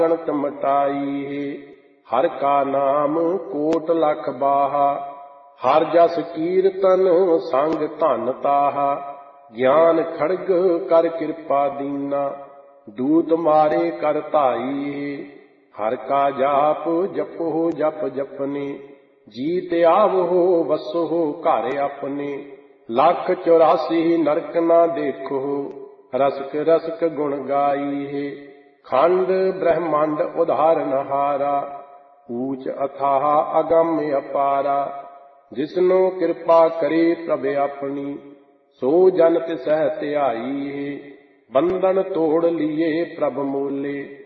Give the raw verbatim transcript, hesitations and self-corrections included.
गणत मटाई है। हर का नाम कोट लख बाहा, हर जस कीर्तन संग धन ताहा। ज्ञान खड़ग कर कृपा दीना, दूत मारे कर धाई है। हर का जाप जपो जप जपने, जीत आवो वसो घर अपने। लाख चौरासी नरक ना देखो, रसक रसक गुण गाई है। खंड ब्रह्मांड उदाहरण हारा, ऊंच अथाह अगम अपारा। जिसनो कृपा करे प्रभ अपनी, सो जन तिसह ध्याई है। बंधन तोड़ लिए प्रभ मोले,